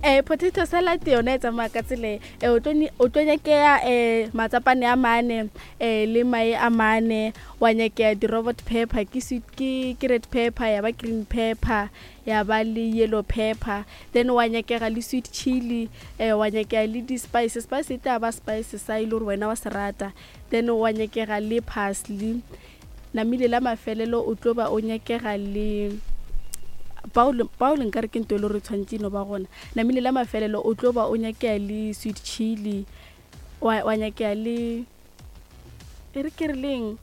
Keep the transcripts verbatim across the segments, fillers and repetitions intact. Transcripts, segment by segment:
eh potato salad yona e tsamaya ka tsele eh o tlo o tlo nyakea eh matsapane a mane eh le mae a mane wa nyakea di robot pepper ke sweet ke ke red pepper ya ba green pepper ya ba le yellow pepper then wa nyakega le sweet chili eh wa nyakea le di spices spice ita ba spices sa ile re wena wa serata then wa nyakega le parsley namile la mafelelo o tlo ba o nyakega le Paul Paul nkare ke ntolo re tshwantshino ba gona namile la mafelelo o tlo ba o nyakea le sweet chili wa wa nyakea le ere ke releng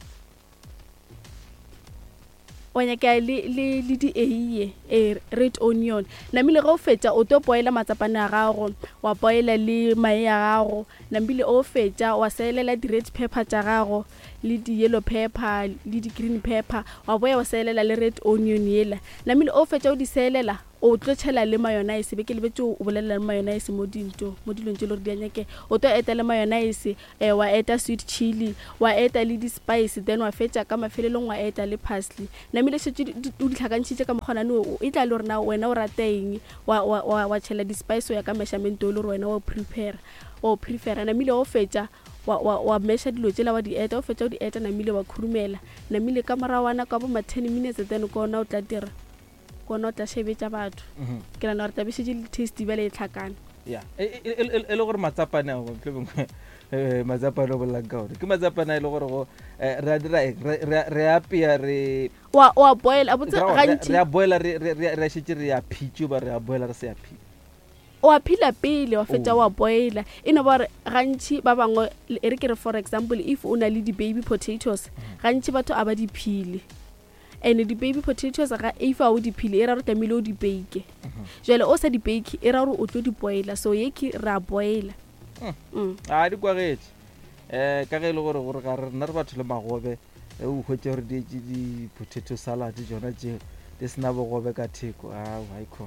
wa nyakea le le le di eiye e red onion namile go fetsa o tlo boela matsapane a gago wa boela le mae a gago namile o fetsa wa selela di red pepper tsa gago le di yellow pepper le di green pepper wa boya wa selela le red onion yela namile o fetsa o di selela o tlo tshela le mayonnaise be ke le betse o bolela le mayonnaise mo dinto mo dilong tse le di anyake o tlo eta le mayonnaise eh wa eta sweet chili wa eta le di spice then wa fetsa ka mafelelong wa eta le parsley namile se di ditlhakantshitse ka mogona no o itla le rena wena o rateng wa wa wa tshela di spice ya ka measurement o le wena o prepare o prepare namile o fetsa wa wa wa mesha dilo tsela wa di eta o fetsa o di eta namile wa khurumela namile ka marawana ka bo ma ten minutes then go na o tla dira go na o tla shebetsa batho ke la na re tabise di taste ba le tlhakana ya e le gore matsapane a go tlebeng eh matsapane o bolang ka gore ke matsapane a le gore go re dira re apia re wa wa boil a botse gantsi re a boila re re shitse re ya pitchu ba re a boila re se ya pitchu wa phila pele wa fetsa wa boila ina ba gantsi ba bangwe ere ke re for example if una le di baby potatoes gantsi batho aba di phile and di baby potatoes ga if a o di phile era re tamile o di bake jele o sa di bake era re o tlo di boila so ye ke ra boila mm a di kwagetse eh ka ge le gore gore ga re nna re batho le magobe e o hwetse re di di potato salad jona je di sna bogobe ka theko a wa ikho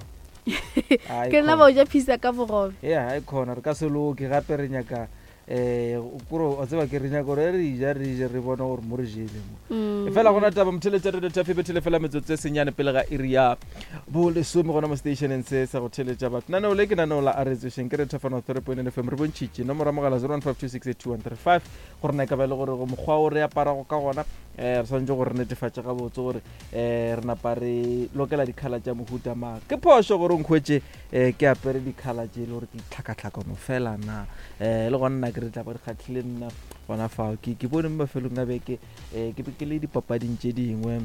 ke nna ba o ja pizza ka bogobe yeah ai khona re ka se lo ke gape re nyaka eh kuro o tseba ke re nyaka re re ja re je re bona gore mo re jele mo e fela gona taba mtheletsa re tafe betele fela metsotse senyane pele ga iria bo le some gona mo stationeng se sa go theletsa batho nna no le ke nna no la aretsweng ke re tafana three point nine F M re bontshitse nomoro mogala zero one five two six eight two one three five gore na ka ba le gore go mogwa o re apara go ka gona eh re santse gore netefatsa ga botse gore eh re na pare lokela di khala tsa mohuta ma ke phosho gore ngkhwetse eh ke apere di khala tse le gore ke tlhaka-tlhaka no fela na eh le gonna ke re tla ba re khatlile nna bona fa ke ke bone mafelo nga beke eh ke ke le di papading tse dingwe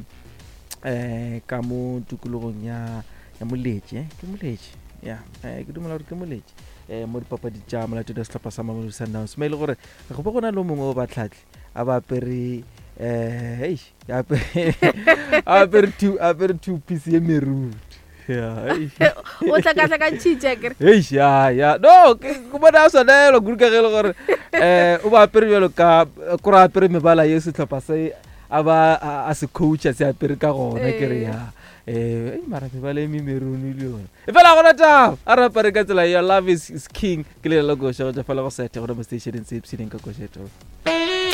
eh ka mo tukulogong ya ya moletse ke moletse ya eh ke dumela gore ke moletse eh mo di papadi tsa molato da slapa sa Mamelodi Sundowns me ile gore go ba gona le mongwe o ba tlhatle a ba pere eh hey ya pe a pere two a pere two piece ye meru ya o tla ka ka ntshitse ke hey ya ya no go bona so na lo gurka ge le gore eh o ba pere jalo ka kora pere mebala ye se tlhapa se aba a se coach a se apere ka gona ke re ya eh mara mebala mi meruni le yona e fela gona ta a ra pare ka tsela ya love is king ke le logo sha go fela go set go mo station in se ipsine ka go sheto